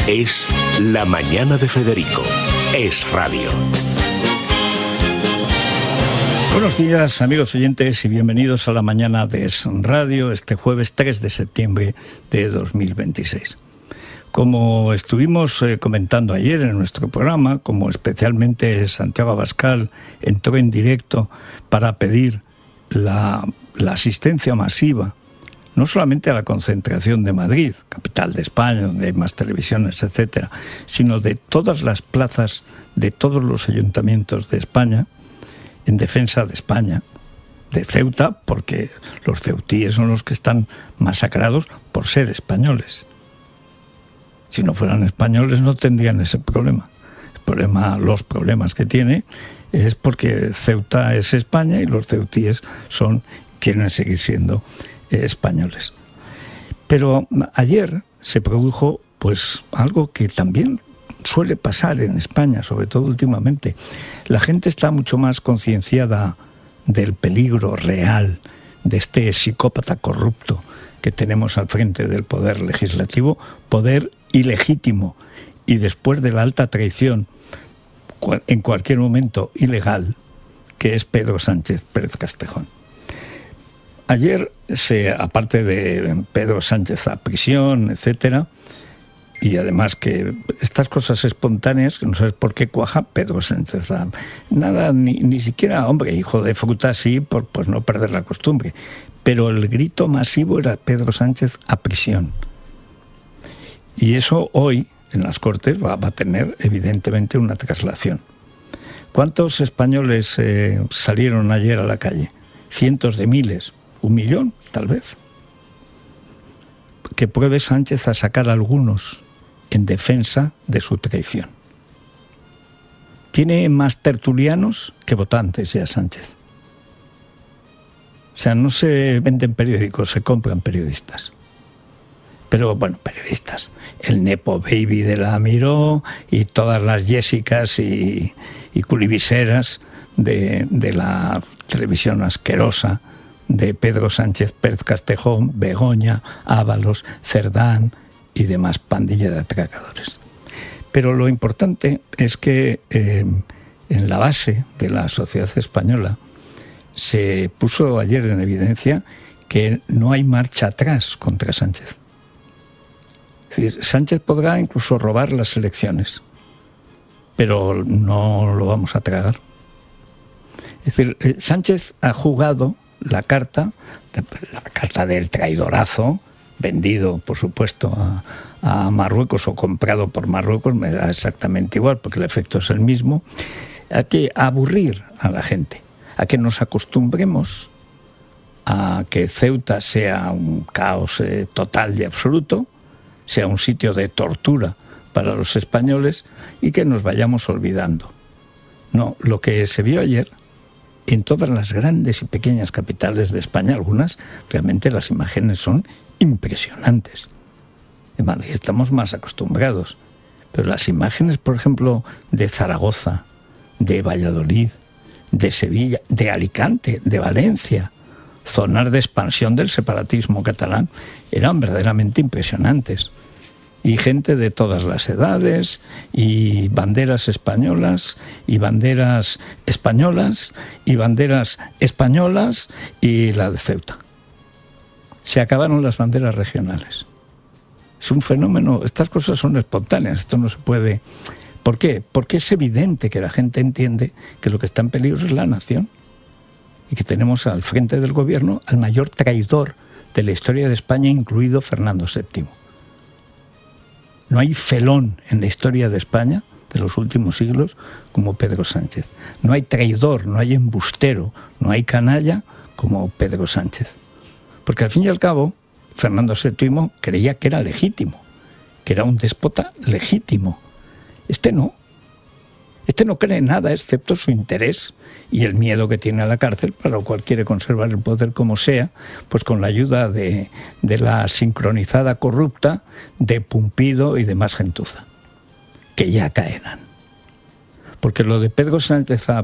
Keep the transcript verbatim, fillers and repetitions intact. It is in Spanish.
Es La Mañana de Federico. Es Radio. Buenos días, amigos oyentes, y bienvenidos a La Mañana de Es Radio, este jueves tres de septiembre de dos mil veintiséis. Como estuvimos eh, comentando ayer en nuestro programa, como especialmente Santiago Abascal entró en directo para pedir la, la asistencia masiva, no solamente a la concentración de Madrid, capital de España, donde hay más televisiones, etcétera, sino de todas las plazas de todos los ayuntamientos de España, en defensa de España, de Ceuta, porque los ceutíes son los que están masacrados por ser españoles. Si no fueran españoles no tendrían ese problema. El problema, los problemas que tiene es porque Ceuta es España y los ceutíes son, quieren seguir siendo eh, españoles. Pero ayer se produjo pues algo que también suele pasar en España, sobre todo últimamente. La gente está mucho más concienciada del peligro real de este psicópata corrupto que tenemos al frente del poder legislativo, poder ilegítimo y después de la alta traición, en cualquier momento ilegal, que es Pedro Sánchez Pérez Castejón. Ayer, se, aparte de Pedro Sánchez a prisión, etcétera, y además que estas cosas espontáneas, que no sabes por qué cuaja Pedro Sánchez. Nada, ni, ni siquiera, hombre, hijo de fruta, sí, por pues no perder la costumbre. Pero el grito masivo era Pedro Sánchez a prisión. Y eso hoy, en las Cortes, va, va a tener evidentemente una traslación. ¿Cuántos españoles eh, salieron ayer a la calle? Cientos de miles. ¿Un millón, tal vez? Que pruebe Sánchez a sacar a algunos en defensa de su traición. Tiene más tertulianos que votantes ya Sánchez. O sea, no se venden periódicos, se compran periodistas. Pero bueno, periodistas. El Nepo Baby de la Miró y todas las Jessicas y, y culiviseras de, de la televisión asquerosa de Pedro Sánchez Pérez Castejón, Begoña, Ábalos, Cerdán y demás pandilla de atracadores. Pero lo importante es que eh, en la base de la sociedad española se puso ayer en evidencia que no hay marcha atrás contra Sánchez. Es decir, Sánchez podrá incluso robar las elecciones, pero no lo vamos a tragar. Es decir, Sánchez ha jugado la carta, la carta del traidorazo, vendido, por supuesto, a, a Marruecos o comprado por Marruecos, me da exactamente igual, porque el efecto es el mismo, a que a aburrir a la gente, a que nos acostumbremos a que Ceuta sea un caos eh, total y absoluto, sea un sitio de tortura para los españoles y que nos vayamos olvidando. No, lo que se vio ayer en todas las grandes y pequeñas capitales de España, algunas, realmente las imágenes son impresionantes. En Madrid estamos más acostumbrados, pero las imágenes, por ejemplo, de Zaragoza, de Valladolid, de Sevilla, de Alicante, de Valencia, zonas de expansión del separatismo catalán, eran verdaderamente impresionantes. Y gente de todas las edades, y banderas españolas, y banderas españolas, y banderas españolas, y la de Ceuta. Se acabaron las banderas regionales. Es un fenómeno, estas cosas son espontáneas, esto no se puede... ¿Por qué? Porque es evidente que la gente entiende que lo que está en peligro es la nación, y que tenemos al frente del gobierno al mayor traidor de la historia de España, incluido Fernando séptimo. No hay felón en la historia de España, de los últimos siglos, como Pedro Sánchez. No hay traidor, no hay embustero, no hay canalla como Pedro Sánchez. Porque al fin y al cabo, Fernando séptimo creía que era legítimo, que era un déspota legítimo. Este no. Este no cree en nada excepto su interés y el miedo que tiene a la cárcel, para lo cual quiere conservar el poder como sea, pues con la ayuda de, de la sincronizada corrupta de Pumpido y de más gentuza, que ya caerán. Porque lo de Pedro Sánchez a